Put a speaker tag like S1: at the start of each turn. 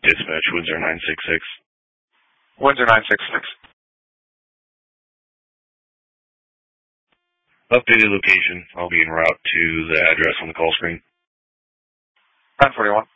S1: Dispatch, Windsor 966.
S2: Windsor 966.
S1: Updated location. I'll be en route to the address on the call screen.
S2: 941.